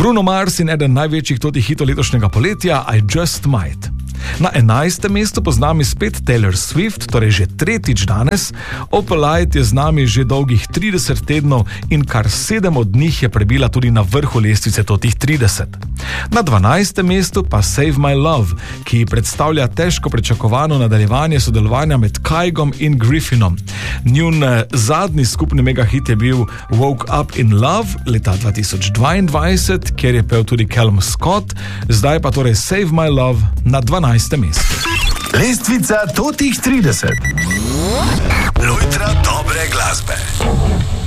Bruno Mars in eden največjih totih hitov letošnjega poletja, I Just Might. Na 11. mestu pa z nami spet Taylor Swift, torej že tretjič danes. Opal Light je z nami že dolgih 30 tednov in kar 7 od njih je prebila tudi na vrhu lestvice totih 30. Na 12. mestu pa Save My Love, ki predstavlja težko pričakovano nadaljevanje sodelovanja med Kygom in Griffinom. Njun zadnji skupni megahit je bil Woke Up in Love leta 2022, kjer je pel tudi Callum Scott, zdaj pa torej Save My Love na 12. mestu. Lestvica totih 30. Lojtra dobre glasbe.